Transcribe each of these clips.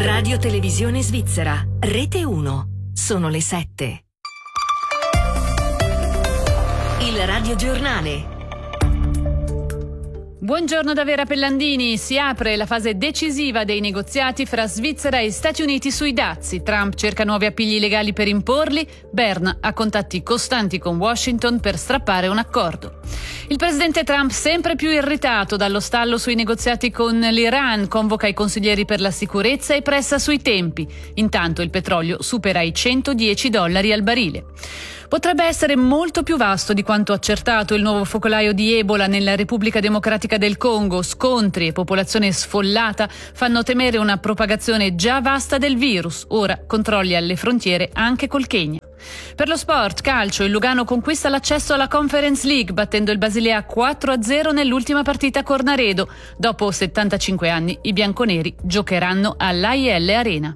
Radio Televisione Svizzera, Rete 1. Sono le 7. Il radiogiornale. Buongiorno da Vera Pellandini. Si apre la fase decisiva dei negoziati fra Svizzera e Stati Uniti sui dazi. Trump cerca nuovi appigli legali per imporli. Bern ha contatti costanti con Washington per strappare un accordo. Il presidente Trump, sempre più irritato dallo stallo sui negoziati con l'Iran, convoca i consiglieri per la sicurezza e pressa sui tempi. Intanto il petrolio supera i $110 al barile. Potrebbe essere molto più vasto di quanto accertato il nuovo focolaio di Ebola nella Repubblica Democratica del Congo. Scontri e popolazione sfollata fanno temere una propagazione già vasta del virus. Ora controlli alle frontiere anche col Kenya. Per lo sport, calcio, il Lugano conquista l'accesso alla Conference League battendo il Basilea 4-0 nell'ultima partita a Cornaredo. Dopo 75 anni i bianconeri giocheranno all'AIL Arena.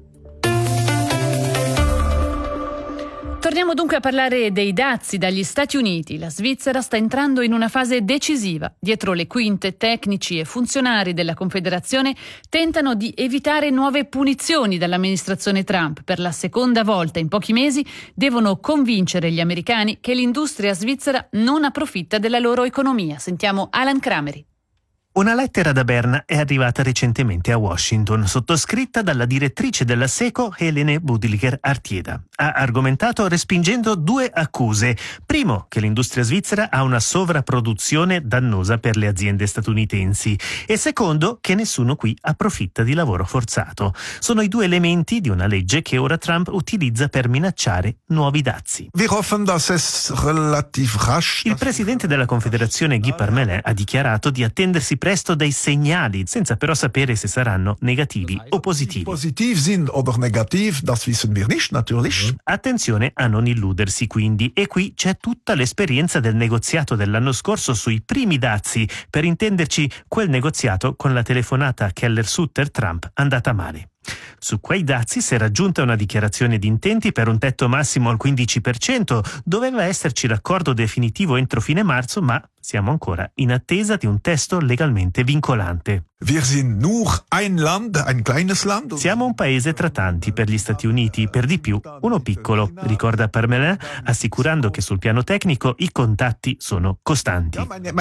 Torniamo dunque a parlare dei dazi dagli Stati Uniti. La Svizzera sta entrando in una fase decisiva. Dietro le quinte, tecnici e funzionari della Confederazione tentano di evitare nuove punizioni dall'amministrazione Trump. Per la seconda volta in pochi mesi devono convincere gli americani che l'industria svizzera non approfitta della loro economia. Sentiamo Alan Crameri. Una lettera da Berna è arrivata recentemente a Washington, sottoscritta dalla direttrice della SECO Helene Budliger-Artieda. Ha argomentato respingendo due accuse. Primo, che l'industria svizzera ha una sovrapproduzione dannosa per le aziende statunitensi. E secondo, che nessuno qui approfitta di lavoro forzato. Sono i due elementi di una legge che ora Trump utilizza per minacciare nuovi dazi. Il presidente della Confederazione Guy Parmelin ha dichiarato di attendersi presto dei segnali, senza però sapere se saranno negativi o positivi. Attenzione a non illudersi quindi, e qui c'è tutta l'esperienza del negoziato dell'anno scorso sui primi dazi, per intenderci quel negoziato con la telefonata Keller-Sutter-Trump andata male. Su quei dazi si è raggiunta una dichiarazione di intenti per un tetto massimo al 15%, doveva esserci l'accordo definitivo entro fine marzo, ma siamo ancora in attesa di un testo legalmente vincolante. Siamo un paese tra tanti per gli Stati Uniti, per di più uno piccolo, ricorda Parmelin, assicurando che sul piano tecnico i contatti sono costanti.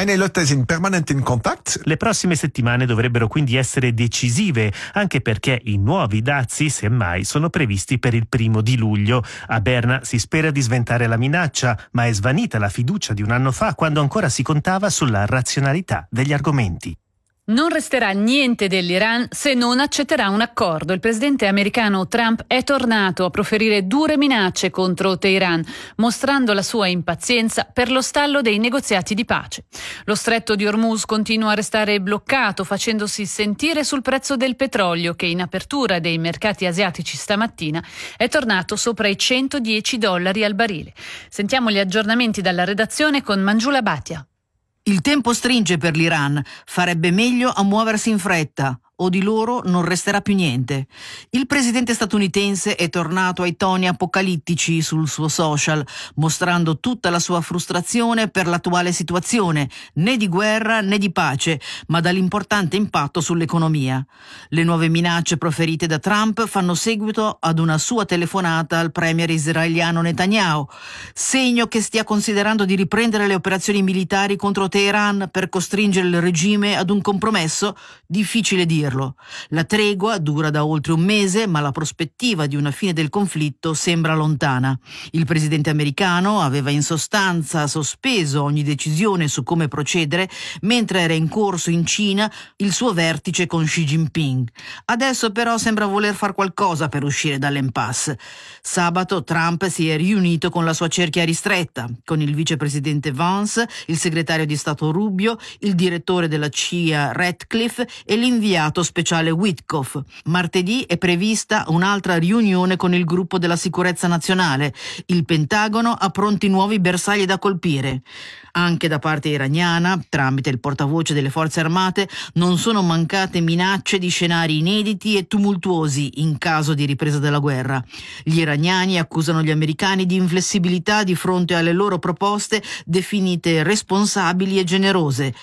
Le prossime settimane dovrebbero quindi essere decisive, anche perché i nuovi dazi, semmai, sono previsti per il 1 luglio. A Berna si spera di sventare la minaccia, ma è svanita la fiducia di un anno fa, quando ancora si contava sulla razionalità degli argomenti. Non resterà niente dell'Iran se non accetterà un accordo. Il presidente americano Trump è tornato a proferire dure minacce contro Teheran, mostrando la sua impazienza per lo stallo dei negoziati di pace. Lo stretto di Hormuz continua a restare bloccato, facendosi sentire sul prezzo del petrolio, che in apertura dei mercati asiatici stamattina è tornato sopra i $110 al barile. Sentiamo gli aggiornamenti dalla redazione con Mangiula Bhatia. Il tempo stringe per l'Iran, farebbe meglio a muoversi in fretta, o di loro non resterà più niente. Il presidente statunitense è tornato ai toni apocalittici sul suo social, mostrando tutta la sua frustrazione per l'attuale situazione, né di guerra né di pace, ma dall'importante impatto sull'economia. Le nuove minacce proferite da Trump fanno seguito ad una sua telefonata al premier israeliano Netanyahu, segno che stia considerando di riprendere le operazioni militari contro Teheran per costringere il regime ad un compromesso? Difficile dirlo. La tregua dura da oltre un mese, ma la prospettiva di una fine del conflitto sembra lontana. Il presidente americano aveva in sostanza sospeso ogni decisione su come procedere mentre era in corso in Cina il suo vertice con Xi Jinping. Adesso però sembra voler far qualcosa per uscire dall'impasse. Sabato Trump si è riunito con la sua cerchia ristretta, con il vicepresidente Vance, il segretario di Stato Rubio, il direttore della CIA Ratcliffe e l'inviato speciale Witkoff. Martedì è prevista un'altra riunione con il gruppo della sicurezza nazionale. Il Pentagono ha pronti nuovi bersagli da colpire. Anche da parte iraniana, tramite il portavoce delle forze armate, non sono mancate minacce di scenari inediti e tumultuosi in caso di ripresa della guerra. Gli iraniani accusano gli americani di inflessibilità di fronte alle loro proposte definite responsabili e generose.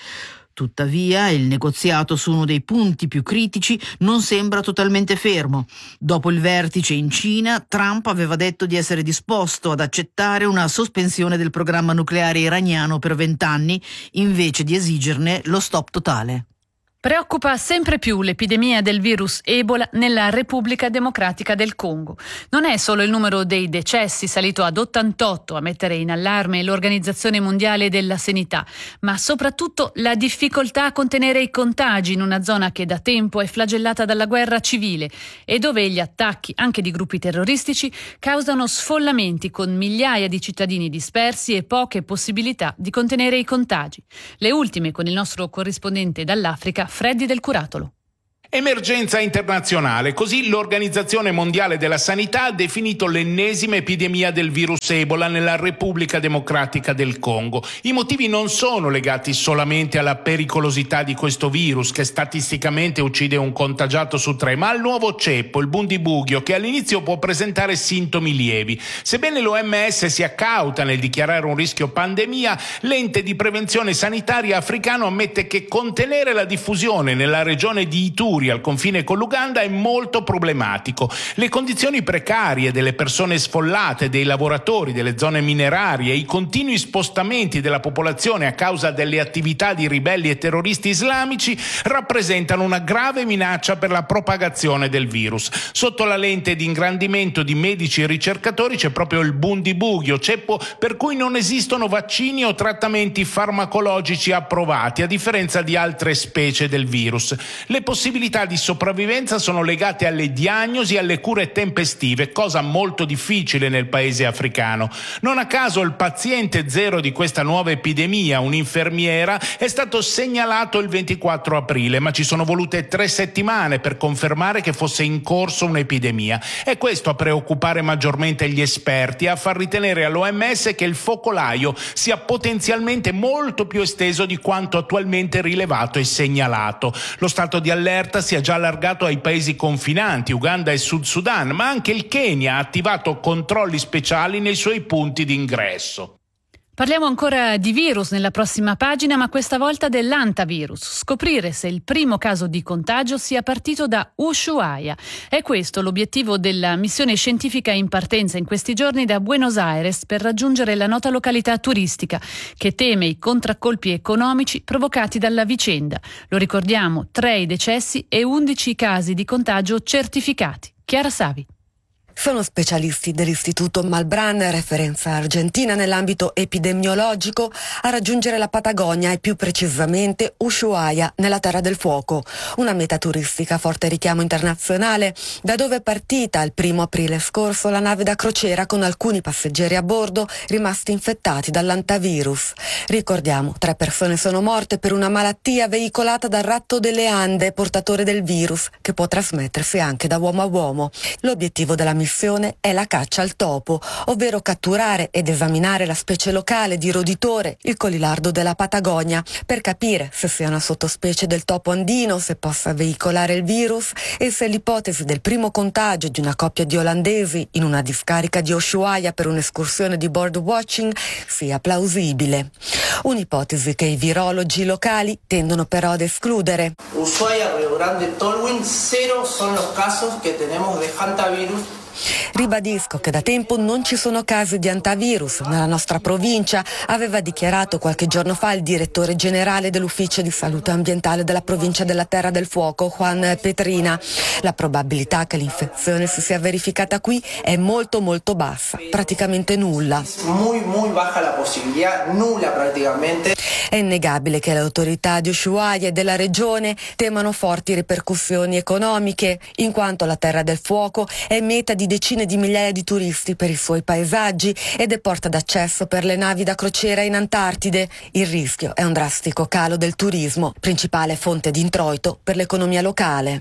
Tuttavia, il negoziato su uno dei punti più critici non sembra totalmente fermo. Dopo il vertice in Cina, Trump aveva detto di essere disposto ad accettare una sospensione del programma nucleare iraniano per 20 anni, invece di esigerne lo stop totale. Preoccupa sempre più l'epidemia del virus Ebola nella Repubblica Democratica del Congo. Non è solo il numero dei decessi salito ad 88 a mettere in allarme l'Organizzazione Mondiale della Sanità, ma soprattutto la difficoltà a contenere i contagi in una zona che da tempo è flagellata dalla guerra civile e dove gli attacchi, anche di gruppi terroristici, causano sfollamenti con migliaia di cittadini dispersi e poche possibilità di contenere i contagi. Le ultime con il nostro corrispondente dall'Africa, Freddy Del Curatolo. Emergenza internazionale, così l'Organizzazione Mondiale della Sanità ha definito l'ennesima epidemia del virus Ebola nella Repubblica Democratica del Congo. I motivi non sono legati solamente alla pericolosità di questo virus, che statisticamente uccide un contagiato su 3, ma al nuovo ceppo, il bundibugyo, che all'inizio può presentare sintomi lievi. Sebbene l'OMS sia cauta nel dichiarare un rischio pandemia, l'ente di prevenzione sanitaria africano ammette che contenere la diffusione nella regione di Ituri al confine con l'Uganda è molto problematico. Le condizioni precarie delle persone sfollate, dei lavoratori delle zone minerarie e i continui spostamenti della popolazione a causa delle attività di ribelli e terroristi islamici rappresentano una grave minaccia per la propagazione del virus. Sotto la lente di ingrandimento di medici e ricercatori c'è proprio il bundibugyo, ceppo per cui non esistono vaccini o trattamenti farmacologici approvati, a differenza di altre specie del virus. Le possibilità di sopravvivenza sono legate alle diagnosi e alle cure tempestive, cosa molto difficile nel paese africano. Non a caso il paziente zero di questa nuova epidemia, un'infermiera, è stato segnalato il 24 aprile, ma ci sono volute 3 settimane per confermare che fosse in corso un'epidemia. È questo a preoccupare maggiormente gli esperti e a far ritenere all'OMS che il focolaio sia potenzialmente molto più esteso di quanto attualmente rilevato e segnalato. Lo stato di allerta si è già allargato ai paesi confinanti, Uganda e Sud Sudan, ma anche il Kenya ha attivato controlli speciali nei suoi punti di ingresso. Parliamo ancora di virus nella prossima pagina, ma questa volta dell'antavirus. Scoprire se il primo caso di contagio sia partito da Ushuaia. È questo l'obiettivo della missione scientifica in partenza in questi giorni da Buenos Aires per raggiungere la nota località turistica, che teme i contraccolpi economici provocati dalla vicenda. Lo ricordiamo, 3 i decessi e 11 casi di contagio certificati. Chiara Savi. Sono specialisti dell'Istituto Malbrán, referenza argentina nell'ambito epidemiologico, a raggiungere la Patagonia e più precisamente Ushuaia, nella Terra del Fuoco, una meta turistica a forte richiamo internazionale, da dove è partita il 1 aprile scorso la nave da crociera con alcuni passeggeri a bordo rimasti infettati dall'antavirus. Ricordiamo, 3 persone sono morte per una malattia veicolata dal ratto delle Ande, portatore del virus, che può trasmettersi anche da uomo a uomo. L'obiettivo della missione è la caccia al topo, ovvero catturare ed esaminare la specie locale di roditore, il colilardo della Patagonia, per capire se sia una sottospecie del topo andino, se possa veicolare il virus e se l'ipotesi del primo contagio di una coppia di olandesi in una discarica di Ushuaia per un'escursione di bird watching sia plausibile. Un'ipotesi che i virologi locali tendono però ad escludere. Ushuaia, Rio Grande, Tolwyn, 0 son los casos que tenemos de hantavirus. Ribadisco che da tempo non ci sono casi di antavirus nella nostra provincia, aveva dichiarato qualche giorno fa il direttore generale dell'Ufficio di Salute Ambientale della provincia della Terra del Fuoco, Juan Petrina. La probabilità che l'infezione si sia verificata qui è molto molto bassa, praticamente nulla. Muy baja la possibilità, nulla praticamente. È innegabile che le autorità di Ushuaia e della regione temano forti ripercussioni economiche, in quanto la Terra del Fuoco è meta di decine di migliaia di turisti per i suoi paesaggi ed è porta d'accesso per le navi da crociera in Antartide. Il rischio è un drastico calo del turismo, principale fonte di introito per l'economia locale.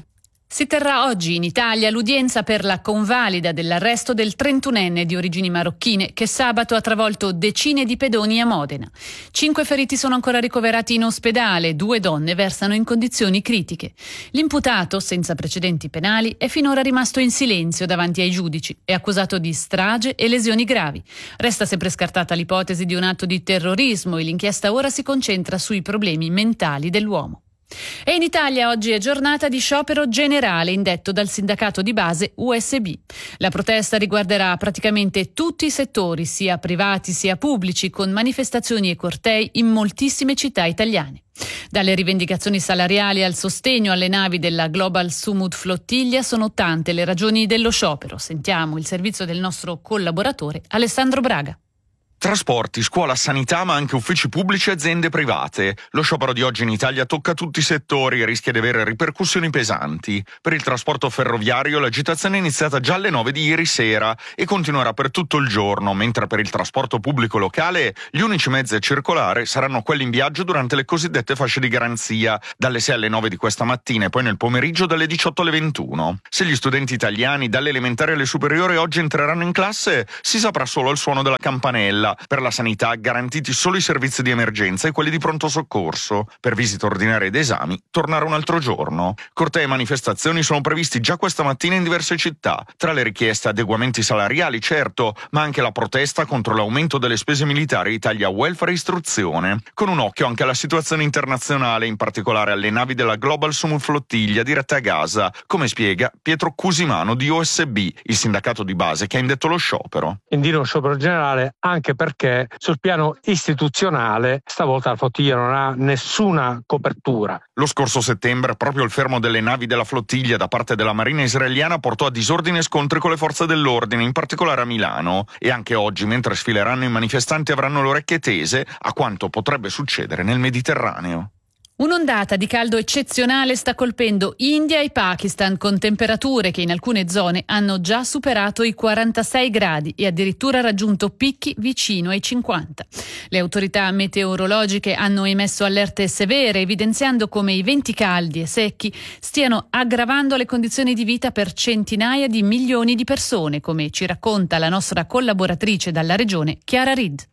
Si terrà oggi in Italia l'udienza per la convalida dell'arresto del 31enne di origini marocchine che sabato ha travolto decine di pedoni a Modena. 5 feriti sono ancora ricoverati in ospedale, 2 donne versano in condizioni critiche. L'imputato, senza precedenti penali, è finora rimasto in silenzio davanti ai giudici. È accusato di strage e lesioni gravi. Resta sempre scartata l'ipotesi di un atto di terrorismo e l'inchiesta ora si concentra sui problemi mentali dell'uomo. E in Italia oggi è giornata di sciopero generale indetto dal sindacato di base USB. La protesta riguarderà praticamente tutti i settori, sia privati sia pubblici, con manifestazioni e cortei in moltissime città italiane. Dalle rivendicazioni salariali al sostegno alle navi della Global Sumut Flottiglia sono tante le ragioni dello sciopero. Sentiamo il servizio del nostro collaboratore Alessandro Braga. Trasporti, scuola, sanità, ma anche uffici pubblici e aziende private. Lo sciopero di oggi in Italia tocca tutti i settori e rischia di avere ripercussioni pesanti. Per il trasporto ferroviario l'agitazione è iniziata già alle 9 di ieri sera e continuerà per tutto il giorno, mentre per il trasporto pubblico locale gli unici mezzi a circolare saranno quelli in viaggio durante le cosiddette fasce di garanzia, dalle 6 alle 9 di questa mattina e poi nel pomeriggio dalle 18 alle 21. Se gli studenti italiani dalle elementari alle superiori oggi entreranno in classe, si saprà solo il suono della campanella. Per la sanità garantiti solo i servizi di emergenza e quelli di pronto soccorso. Per visite ordinarie ed esami tornare un altro giorno. Cortei e manifestazioni sono previsti già questa mattina in diverse città. Tra le richieste adeguamenti salariali, certo, ma anche la protesta contro l'aumento delle spese militari Italia Welfare e Istruzione. Con un occhio anche alla situazione internazionale, in particolare alle navi della Global Sumut Flottiglia dirette a Gaza, come spiega Pietro Cusimano di OSB, il sindacato di base che ha indetto lo sciopero. Indire uno sciopero generale anche perché sul piano istituzionale stavolta la flottiglia non ha nessuna copertura. Lo scorso settembre proprio il fermo delle navi della flottiglia da parte della Marina israeliana portò a disordini e scontri con le forze dell'ordine, in particolare a Milano. E anche oggi, mentre sfileranno i manifestanti, avranno le orecchie tese a quanto potrebbe succedere nel Mediterraneo. Un'ondata di caldo eccezionale sta colpendo India e Pakistan, con temperature che in alcune zone hanno già superato i 46 gradi e addirittura raggiunto picchi vicino ai 50. Le autorità meteorologiche hanno emesso allerte severe, evidenziando come i venti caldi e secchi stiano aggravando le condizioni di vita per centinaia di milioni di persone, come ci racconta la nostra collaboratrice dalla regione, Chiara Reed.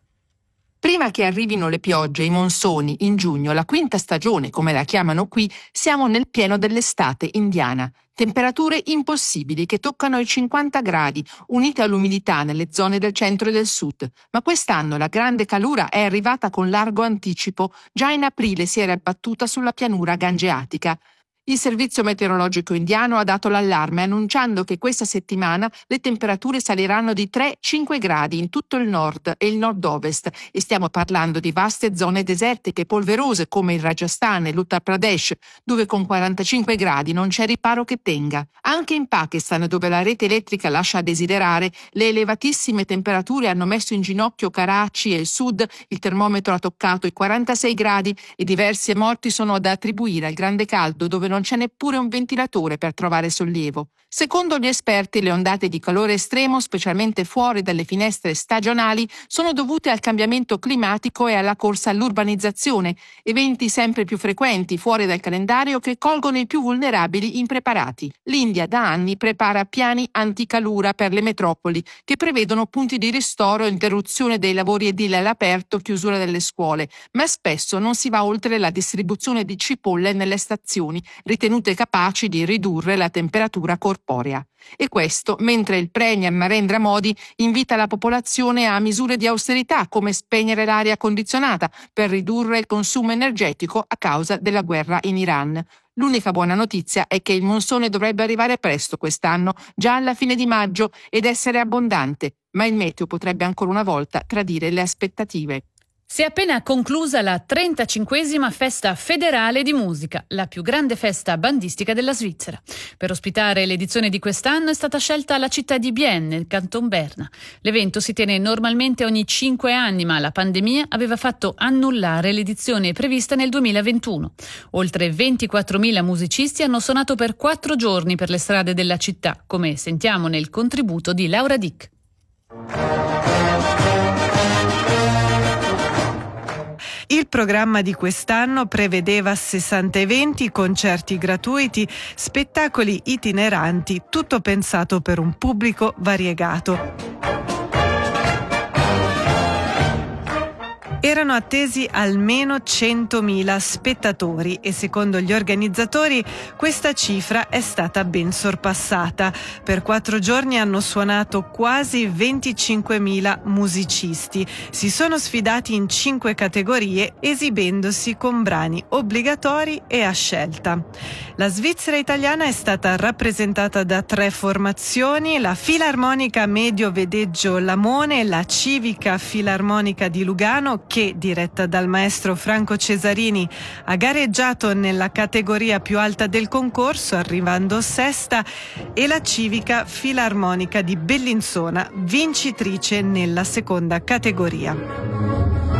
Prima che arrivino le piogge, i monsoni, in giugno, la quinta stagione, come la chiamano qui, siamo nel pieno dell'estate indiana. Temperature impossibili che toccano i 50 gradi, unite all'umidità nelle zone del centro e del sud. Ma quest'anno la grande calura è arrivata con largo anticipo. Già in aprile si era abbattuta sulla pianura gangeatica. Il servizio meteorologico indiano ha dato l'allarme annunciando che questa settimana le temperature saliranno di 3-5 gradi in tutto il nord e il nord-ovest e stiamo parlando di vaste zone desertiche polverose come il Rajasthan e l'Uttar Pradesh, dove con 45 gradi non c'è riparo che tenga. Anche in Pakistan, dove la rete elettrica lascia a desiderare, le elevatissime temperature hanno messo in ginocchio Karachi e il sud, il termometro ha toccato i 46 gradi e diversi morti sono da attribuire al grande caldo dove non c'è neppure un ventilatore per trovare sollievo. Secondo gli esperti, le ondate di calore estremo, specialmente fuori dalle finestre stagionali, sono dovute al cambiamento climatico e alla corsa all'urbanizzazione, eventi sempre più frequenti fuori dal calendario che colgono i più vulnerabili impreparati. L'India da anni prepara piani anticalura per le metropoli, che prevedono punti di ristoro, interruzione dei lavori edili all'aperto, chiusura delle scuole, ma spesso non si va oltre la distribuzione di cipolle nelle stazioni, ritenute capaci di ridurre la temperatura corporea. E questo mentre il premier Narendra Modi invita la popolazione a misure di austerità come spegnere l'aria condizionata per ridurre il consumo energetico a causa della guerra in Iran. L'unica buona notizia è che il monsone dovrebbe arrivare presto quest'anno, già alla fine di maggio, ed essere abbondante, ma il meteo potrebbe ancora una volta tradire le aspettative. Si è appena conclusa la 35esima festa federale di musica, la più grande festa bandistica della Svizzera. Per ospitare l'edizione di quest'anno è stata scelta la città di Bienne, nel Canton Berna. L'evento si tiene normalmente ogni 5 anni, ma la pandemia aveva fatto annullare l'edizione prevista nel 2021. Oltre 24.000 musicisti hanno suonato per 4 giorni per le strade della città, come sentiamo nel contributo di Laura Dick. Il programma di quest'anno prevedeva 60 eventi, concerti gratuiti, spettacoli itineranti, tutto pensato per un pubblico variegato. Erano attesi almeno 100.000 spettatori e secondo gli organizzatori questa cifra è stata ben sorpassata. Per 4 giorni hanno suonato quasi 25.000 musicisti. Si sono sfidati in 5 categorie, esibendosi con brani obbligatori e a scelta. La Svizzera italiana è stata rappresentata da 3 formazioni: la Filarmonica Medio Vedeggio Lamone, la Civica Filarmonica di Lugano, che, diretta dal maestro Franco Cesarini, ha gareggiato nella categoria più alta del concorso, arrivando sesta, e la Civica Filarmonica di Bellinzona, vincitrice nella seconda categoria.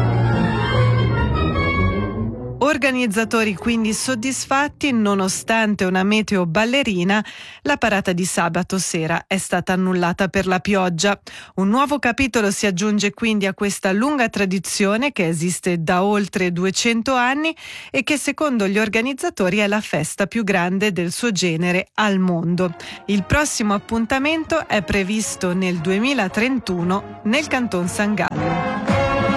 Organizzatori quindi soddisfatti, nonostante una meteo ballerina. La parata di sabato sera è stata annullata per la pioggia. Un nuovo capitolo si aggiunge quindi a questa lunga tradizione che esiste da oltre 200 anni e che secondo gli organizzatori è la festa più grande del suo genere al mondo. Il prossimo appuntamento è previsto nel 2031 nel Canton San Gallo.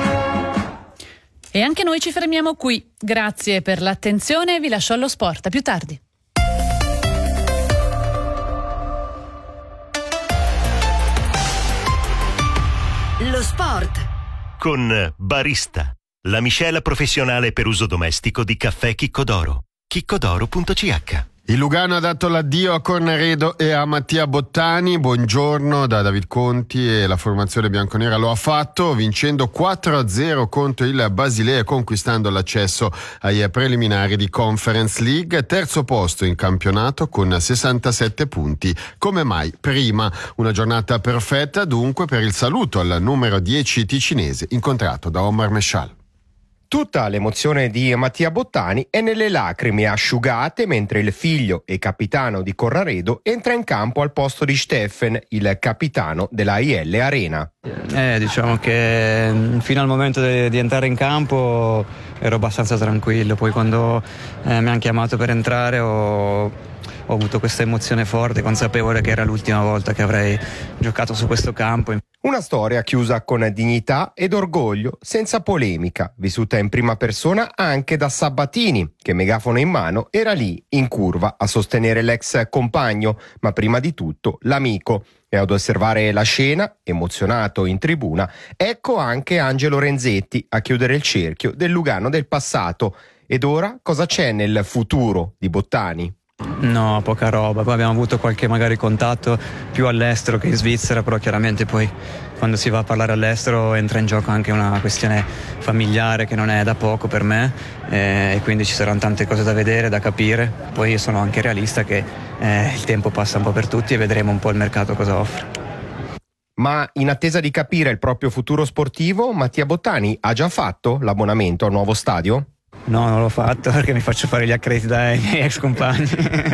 E anche noi ci fermiamo qui. Grazie per l'attenzione e vi lascio allo sport. A più tardi. Lo sport con Barista, la miscela professionale per uso domestico di caffè Chiccodoro. chiccodoro.ch. Il Lugano ha dato l'addio a Cornaredo e a Mattia Bottani. Buongiorno da David Conti, e la formazione bianconera lo ha fatto vincendo 4-0 contro il Basilea e conquistando l'accesso ai preliminari di Conference League. Terzo posto in campionato con 67 punti, come mai prima. Una giornata perfetta dunque per il saluto al numero 10 ticinese incontrato da Omar Meshal. Tutta l'emozione di Mattia Bottani è nelle lacrime asciugate mentre il figlio e capitano di Cornaredo entra in campo al posto di Steffen, il capitano della IL Arena. Diciamo che fino al momento di entrare in campo ero abbastanza tranquillo, poi quando mi hanno chiamato per entrare ho avuto questa emozione forte, consapevole che era l'ultima volta che avrei giocato su questo campo. Una storia chiusa con dignità ed orgoglio, senza polemica, vissuta in prima persona anche da Sabatini, che megafono in mano era lì in curva a sostenere l'ex compagno, ma prima di tutto l'amico. E ad osservare la scena, emozionato in tribuna, ecco anche Angelo Renzetti a chiudere il cerchio del Lugano del passato. Ed ora cosa c'è nel futuro di Bottani? No, poca roba. Poi abbiamo avuto qualche magari contatto più all'estero che in Svizzera, però chiaramente poi quando si va a parlare all'estero entra in gioco anche una questione familiare che non è da poco per me, e quindi ci saranno tante cose da vedere, da capire. Poi io sono anche realista che il tempo passa un po' per tutti e vedremo un po' il mercato cosa offre. Ma in attesa di capire il proprio futuro sportivo, Mattia Bottani ha già fatto l'abbonamento al nuovo stadio? No, non l'ho fatto perché mi faccio fare gli accrediti dai miei ex compagni.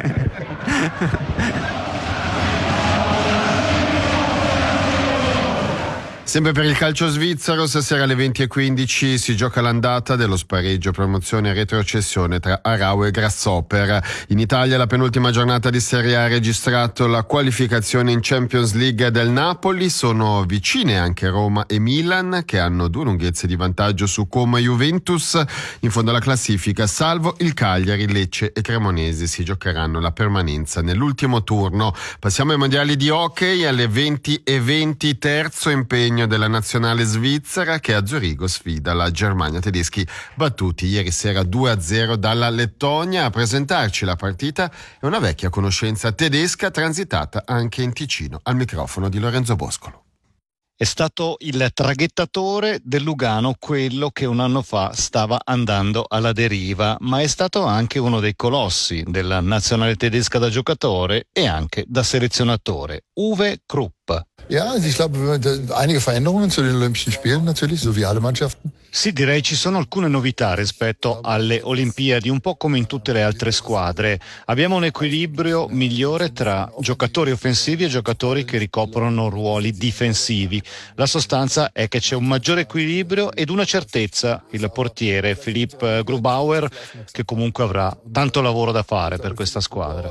Sempre per il calcio svizzero, stasera alle 20:15 si gioca l'andata dello spareggio promozione e retrocessione tra Arau e Grasshopper. In Italia la penultima giornata di Serie A ha registrato la qualificazione in Champions League del Napoli. Sono vicine anche Roma e Milan, che hanno 2 lunghezze di vantaggio su Como e Juventus. In fondo alla classifica, salvo il Cagliari, Lecce e Cremonese si giocheranno la permanenza nell'ultimo turno. Passiamo ai mondiali di hockey. Alle 20:20 terzo impegno della nazionale svizzera, che a Zurigo sfida la Germania, tedeschi battuti ieri sera 2-0 dalla Lettonia. A presentarci la partita è una vecchia conoscenza tedesca transitata anche in Ticino, al microfono di Lorenzo Boscolo. È stato il traghettatore del Lugano quello che un anno fa stava andando alla deriva, ma è stato anche uno dei colossi della nazionale tedesca da giocatore e anche da selezionatore, Uwe Krupp. Ja, also ich glaube, einige Veränderungen zu den Olympischen Spielen natürlich, so wie alle Mannschaften. Sì, direi ci sono alcune novità rispetto alle Olimpiadi, un po' come in tutte le altre squadre. Abbiamo un equilibrio migliore tra giocatori offensivi e giocatori che ricoprono ruoli difensivi. La sostanza è che c'è un maggiore equilibrio ed una certezza, il portiere Philipp Grubauer, che comunque avrà tanto lavoro da fare per questa squadra.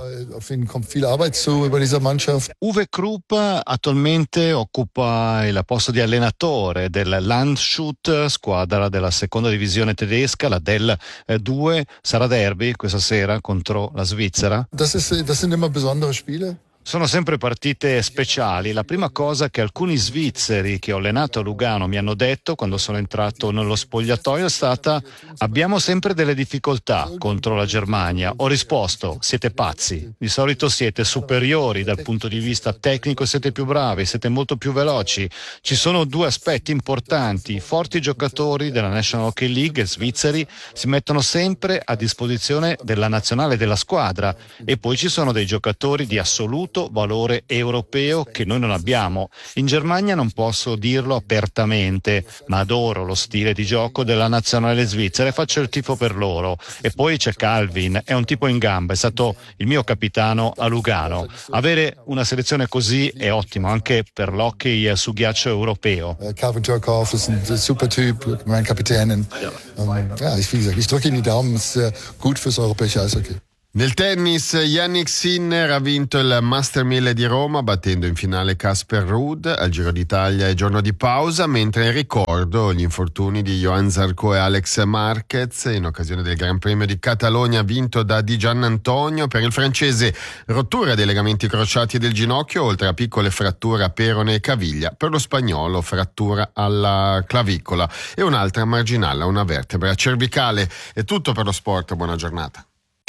Uwe Krupp attualmente occupa il posto di allenatore del Landshut, squadra della seconda divisione tedesca, la Del 2. Sarà derby questa sera contro la Svizzera? Das sind immer besondere Spiele. Sono sempre partite speciali. La prima cosa che alcuni svizzeri che ho allenato a Lugano mi hanno detto quando sono entrato nello spogliatoio è stata: abbiamo sempre delle difficoltà contro la Germania. Ho risposto: siete pazzi, di solito siete superiori dal punto di vista tecnico, siete più bravi, siete molto più veloci. Ci sono due aspetti importanti: i forti giocatori della National Hockey League svizzeri si mettono sempre a disposizione della nazionale, della squadra, e poi ci sono dei giocatori di assoluto valore europeo che noi non abbiamo. In Germania non posso dirlo apertamente, ma adoro lo stile di gioco della nazionale svizzera e faccio il tifo per loro. E poi c'è Calvin, è un tipo in gamba, è stato il mio capitano a Lugano. Avere una selezione così è ottimo anche per l'hockey su ghiaccio europeo. Calvin Turkov ist ein super Typ, mein Kapitän. Ich drücke Ihnen die Daumen, ist gut fürs europäische Eishockey. Nel tennis, Jannik Sinner ha vinto il Master 1000 di Roma battendo in finale Casper Ruud. Al Giro d'Italia è giorno di pausa, mentre ricordo gli infortuni di Johan Zarco e Alex Marquez in occasione del Gran Premio di Catalogna vinto da Di Giannantonio. Per il francese rottura dei legamenti crociati del ginocchio, oltre a piccole fratture a perone e caviglia. Per lo spagnolo frattura alla clavicola e un'altra marginale a una vertebra cervicale. È tutto per lo sport, buona giornata.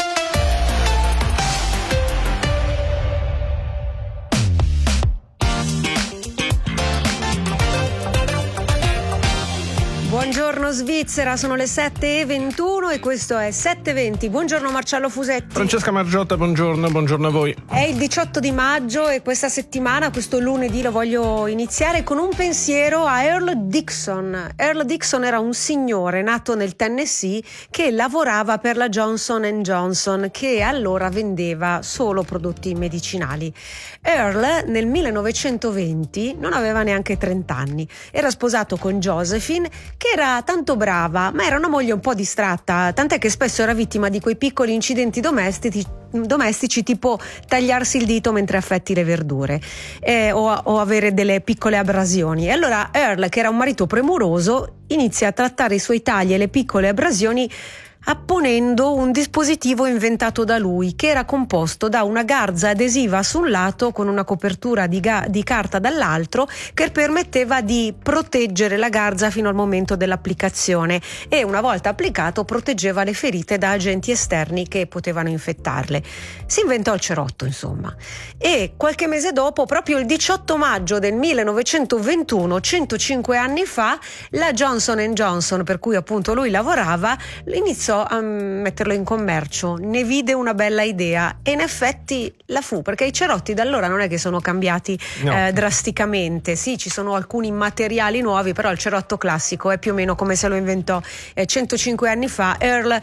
Buongiorno Svizzera, sono le 7:21 e questo è 7:20. Buongiorno Marcello Fusetti. Francesca Margiotta, buongiorno a voi. È il 18 di maggio e questa settimana, questo lunedì, lo voglio iniziare con un pensiero a Earl Dixon. Earl Dixon era un signore nato nel Tennessee che lavorava per la Johnson & Johnson, che allora vendeva solo prodotti medicinali. Earl nel 1920 non aveva neanche 30 anni, era sposato con Josephine, che era tanto brava, ma era una moglie un po' distratta, tant'è che spesso era vittima di quei piccoli incidenti domestici tipo tagliarsi il dito mentre affetti le verdure o avere delle piccole abrasioni. E allora Earl, che era un marito premuroso, inizia a trattare i suoi tagli e le piccole abrasioni apponendo un dispositivo inventato da lui, che era composto da una garza adesiva su un lato con una copertura di carta dall'altro, che permetteva di proteggere la garza fino al momento dell'applicazione e una volta applicato proteggeva le ferite da agenti esterni che potevano infettarle. Si inventò il cerotto, insomma, e qualche mese dopo, proprio il 18 maggio del 1921, 105 anni fa, la Johnson & Johnson, per cui appunto lui lavorava, iniziò a metterlo in commercio, ne vide una bella idea e in effetti la fu, perché i cerotti da allora non è che sono cambiati drasticamente. Sì, ci sono alcuni materiali nuovi, però il cerotto classico è più o meno come se lo inventò 105 anni fa Earl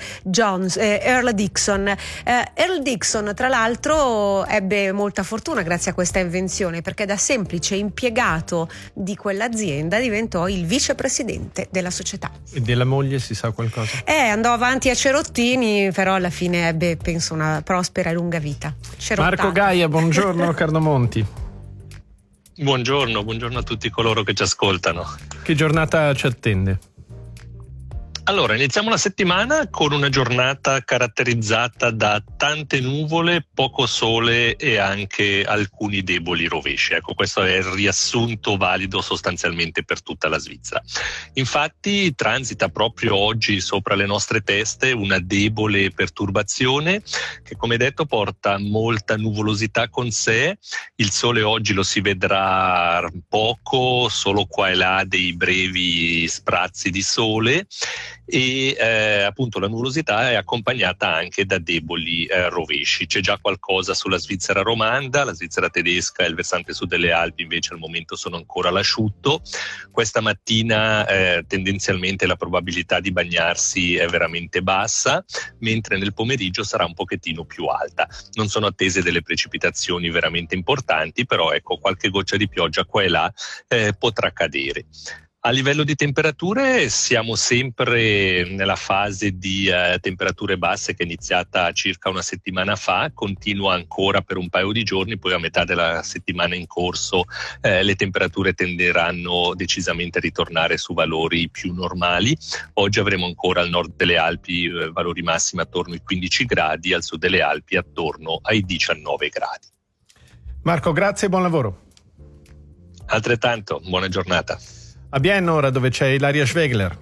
Dixon. Earl Dixon, tra l'altro, ebbe molta fortuna grazie a questa invenzione, perché da semplice impiegato di quell'azienda diventò il vicepresidente della società. E della moglie si sa qualcosa? Andò avanti a cerottini, però alla fine ebbe, penso, una prospera e lunga vita. Marco Gaia, buongiorno. Carlo Monti. Buongiorno a tutti coloro che ci ascoltano. Che giornata ci attende? Allora, iniziamo la settimana con una giornata caratterizzata da tante nuvole, poco sole e anche alcuni deboli rovesci. Ecco, questo è il riassunto valido sostanzialmente per tutta la Svizzera. Infatti transita proprio oggi sopra le nostre teste una debole perturbazione che, come detto, porta molta nuvolosità con sé. Il sole oggi lo si vedrà poco, solo qua e là dei brevi sprazzi di sole. e appunto la nuvolosità è accompagnata anche da deboli rovesci. C'è già qualcosa sulla Svizzera romanda, la Svizzera tedesca e il versante sud delle Alpi invece al momento sono ancora all'asciutto. Questa mattina tendenzialmente la probabilità di bagnarsi è veramente bassa, mentre nel pomeriggio sarà un pochettino più alta. Non sono attese delle precipitazioni veramente importanti, però ecco, qualche goccia di pioggia qua e là potrà cadere. A livello di temperature siamo sempre nella fase di temperature basse che è iniziata circa una settimana fa, continua ancora per un paio di giorni, poi a metà della settimana in corso le temperature tenderanno decisamente a ritornare su valori più normali. Oggi avremo ancora al nord delle Alpi valori massimi attorno ai 15 gradi, al sud delle Alpi attorno ai 19 gradi. Marco, grazie e buon lavoro. Altrettanto, buona giornata. A Bienne ora, dove c'è Ilaria Schwegler.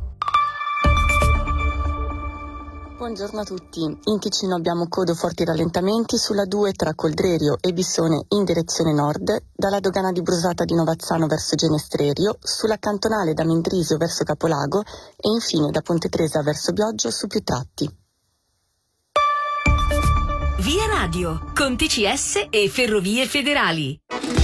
Buongiorno a tutti. In Ticino abbiamo code o forti rallentamenti sulla 2 tra Coldrerio e Bissone in direzione nord, dalla dogana di Brusata di Novazzano verso Genestrerio, sulla cantonale da Mendrisio verso Capolago e infine da Ponte Tresa verso Bioggio su più tratti. Via Radio, con TCS e Ferrovie Federali.